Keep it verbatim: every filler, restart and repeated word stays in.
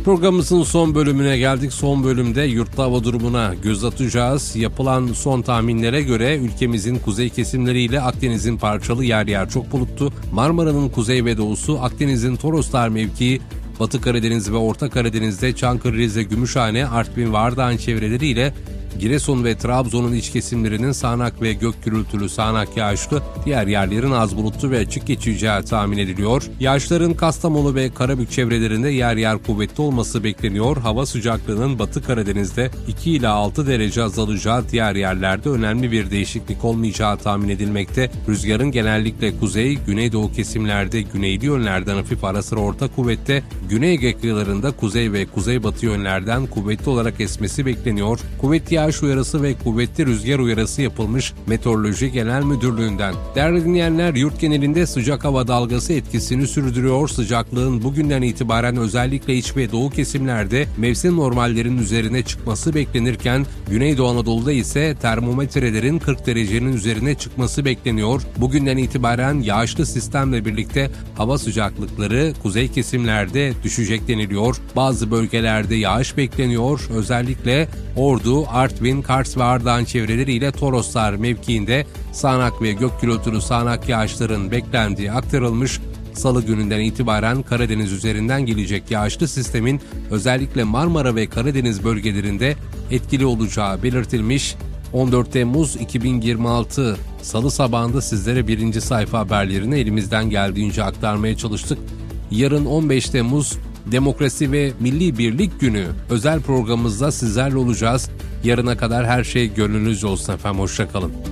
Programımızın son bölümüne geldik. Son bölümde yurtta hava durumuna göz atacağız. Yapılan son tahminlere göre ülkemizin kuzey kesimleriyle Akdeniz'in parçalı yer yer çok bulutlu. Marmara'nın kuzey ve doğusu, Akdeniz'in Toroslar mevkii, Batı Karadeniz ve Orta Karadeniz'de Çankırı, Rize, Gümüşhane, Artvin ve Ardahan çevreleriyle Giresun ve Trabzon'un iç kesimlerinin sağanak ve gök gürültülü sağanak yağışlı, diğer yerlerin az bulutlu ve açık geçeceği tahmin ediliyor. Yağışların Kastamonu ve Karabük çevrelerinde yer yer kuvvetli olması bekleniyor. Hava sıcaklığının Batı Karadeniz'de iki ila altı derece azalacağı, diğer yerlerde önemli bir değişiklik olmayacağı tahmin edilmekte. Rüzgarın genellikle kuzey, güneydoğu kesimlerde güneyli yönlerden hafif ara sıra orta kuvvette, Güney Ege kıyılarında kuzey ve kuzeybatı yönlerden kuvvetli olarak esmesi bekleniyor. Kuvvetli yağış uyarısı ve kuvvetli rüzgar uyarısı yapılmış Meteoroloji Genel Müdürlüğü'nden. Değerli dinleyenler, yurt genelinde sıcak hava dalgası etkisini sürdürüyor. Sıcaklığın bugünden itibaren özellikle iç ve doğu kesimlerde mevsim normallerin üzerine çıkması beklenirken Güneydoğu Anadolu'da ise termometrelerin kırk derecenin üzerine çıkması bekleniyor. Bugünden itibaren yağışlı sistemle birlikte hava sıcaklıkları kuzey kesimlerde düşecek deniliyor. Bazı bölgelerde yağış bekleniyor. Özellikle Ordu, Artvin, Kars ve Ardahan çevreleriyle Toroslar mevkiinde sağanak ve gök gürültülü sağanak yağışların beklendiği aktarılmış. Salı gününden itibaren Karadeniz üzerinden gelecek yağışlı sistemin özellikle Marmara ve Karadeniz bölgelerinde etkili olacağı belirtilmiş. on dört Temmuz iki bin yirmi altı Salı sabahında sizlere birinci sayfa haberlerini elimizden geldiğince aktarmaya çalıştık. Yarın on beş Temmuz Demokrasi ve Milli Birlik Günü özel programımızda sizlerle olacağız. Yarına kadar her şey gönlünüzce olsun efendim. Hoşça kalın.